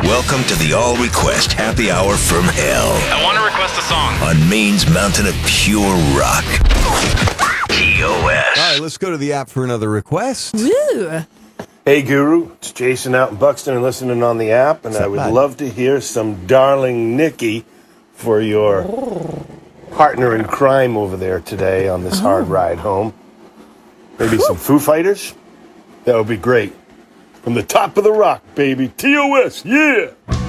Welcome to the All Request Happy Hour from Hell. I want to request a song. On Maine's mountain of pure rock. TOS. All right, let's go to the app for another request. Woo! Hey, Guru. It's Jason out in Buxton and listening on the app, and I would love to hear some Darling Nikki for your partner in crime over there today on this hard ride home. Maybe some Foo Fighters? That would be great. From the top of the rock, baby. TOS, yeah!